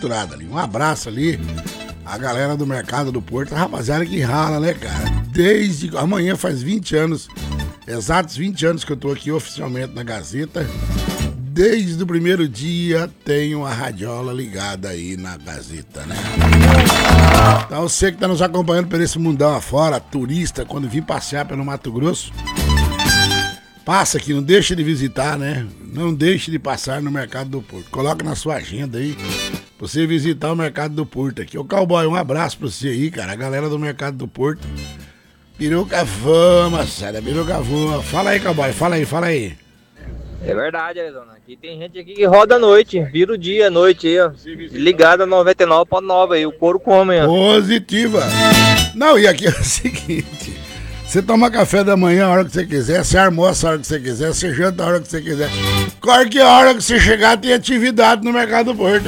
estruturada ali. Um abraço ali, a galera do Mercado do Porto, a rapaziada que rala, né, cara? Desde amanhã faz 20 anos, exatos 20 anos que eu tô aqui oficialmente na Gazeta. Desde o primeiro dia tenho a radiola ligada aí na Gazeta, né? Então você que tá nos acompanhando por esse mundão afora, turista, quando vir passear pelo Mato Grosso, passa aqui, não deixe de visitar, né? Não deixe de passar no Mercado do Porto. Coloca na sua agenda aí pra você visitar o Mercado do Porto aqui. Ô Cowboy, um abraço pra você aí, cara. A galera do Mercado do Porto. Peruca fama, sério, peruca fama. Fala aí, Cowboy, fala aí. É verdade, Arizona. Aqui tem gente aqui que roda a noite, vira o dia, a noite aí, ó. Ligada 99.9 aí, o couro come, ó. Positiva. Não, e aqui é o seguinte: você toma café da manhã a hora que você quiser, você almoça a hora que você quiser, você janta a hora que você quiser. Qualquer hora que você chegar tem atividade no Mercado do Porto.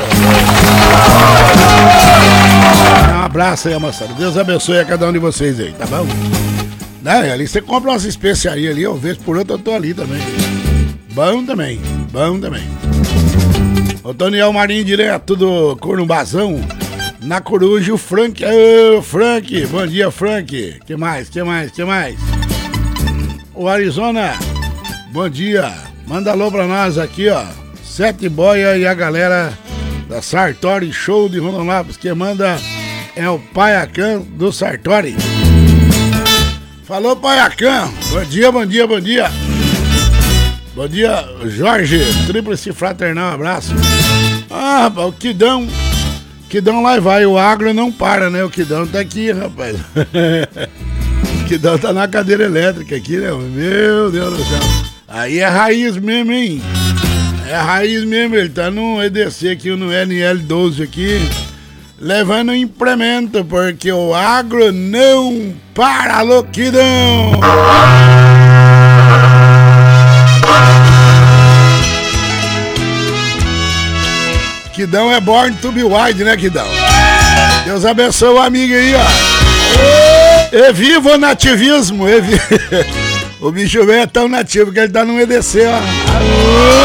Um abraço aí, moçada. Deus abençoe a cada um de vocês aí, tá bom? Não, e ali você compra umas especiarias ali, uma vez por outra eu tô ali também. Bom também. O Toniel Marinho, direto do Corumbazão, na Coruja, o Frank. Ô, Frank, bom dia, Frank. Que mais? O Arizona, bom dia. Manda alô pra nós aqui, ó. Sete Boia e a galera da Sartori Show de Rondonópolis. Quem manda é o Paiacan do Sartori. Falou, Paiacan. Bom dia. Bom dia, Jorge, tríplice fraternal, abraço. Ah, rapaz, o Quidão lá vai, o agro não para, né? O Quidão tá aqui, rapaz. O Quidão tá na cadeira elétrica aqui, né? Meu Deus do céu. Aí é raiz mesmo, hein? É raiz mesmo, ele tá no EDC aqui, no NL12 aqui, levando implemento, porque o agro não para, louquidão! Quidão é born to be wide, né, Quidão? Deus abençoe o amigo aí, ó. E viva o nativismo! O bicho velho é tão nativo que ele tá no EDC, ó.